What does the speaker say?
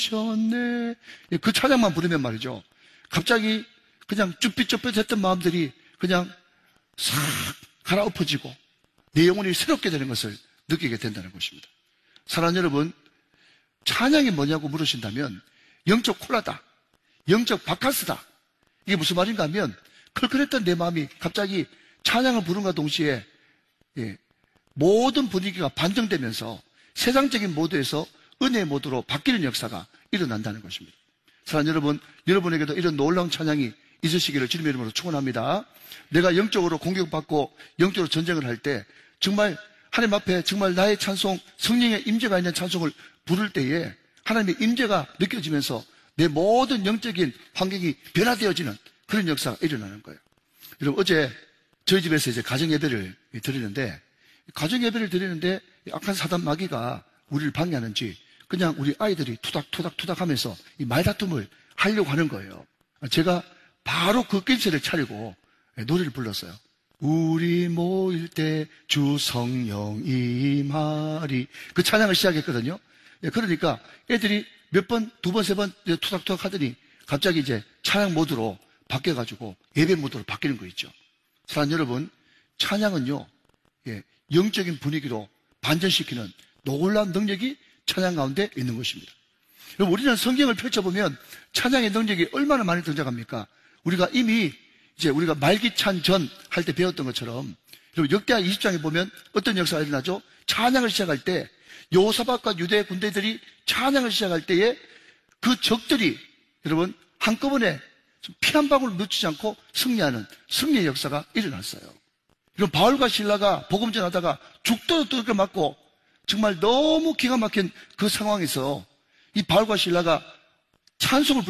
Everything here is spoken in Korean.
오셨네. 그 찬양만 부르면 말이죠. 갑자기 그냥 쭈삣쭈삣했던 마음들이 그냥 싹 갈아엎어지고 내 영혼이 새롭게 되는 것을 느끼게 된다는 것입니다. 사랑하는 여러분, 찬양이 뭐냐고 물으신다면 영적 콜라다, 영적 바카스다. 이게 무슨 말인가 하면 클클했던 내 마음이 갑자기 찬양을 부른과 동시에 모든 분위기가 반전되면서 세상적인 모드에서 은혜의 모드로 바뀌는 역사가 일어난다는 것입니다. 사랑하는 여러분, 여러분에게도 이런 놀라운 찬양이 있으시기를 주님의 이름으로 축원합니다. 내가 영적으로 공격받고 영적으로 전쟁을 할 때 정말 하나님 앞에 정말 나의 찬송, 성령의 임재가 있는 찬송을 부를 때에 하나님의 임재가 느껴지면서 내 모든 영적인 환경이 변화되어지는 그런 역사가 일어나는 거예요. 여러분, 어제 저희 집에서 이제 가정예배를 드리는데 악한 사단 마귀가 우리를 방해하는지 그냥 우리 아이들이 투닥투닥 하면서 이 말다툼을 하려고 하는 거예요. 제가 바로 그 낌새를 차리고 노래를 불렀어요. 우리 모일 때 주 성령 임하리. 그 찬양을 시작했거든요. 그러니까 애들이 몇 번, 두 번, 세 번 투닥투닥 하더니 갑자기 이제 찬양 모드로 바뀌어가지고 예배 모드로 바뀌는 거 있죠. 사랑하는 여러분, 찬양은요, 영적인 분위기로 반전시키는 놀라운 능력이 찬양 가운데 있는 것입니다. 여러분, 우리는 성경을 펼쳐보면 찬양의 능력이 얼마나 많이 등장합니까? 우리가 이미 이제 우리가 말기찬 전 할 때 배웠던 것처럼 여러분, 역대하 20장에 보면 어떤 역사가 일어나죠? 찬양을 시작할 때 여호사밧과 유대 군대들이 찬양을 시작할 때에 그 적들이 여러분 한꺼번에 피 한 방울 놓치지 않고 승리하는 승리의 역사가 일어났어요. 이런 바울과 실라가 복음 전하다가 죽도록 두들겨 맞고 정말 너무 기가 막힌 그 상황에서 이 바울과 실라가 찬송을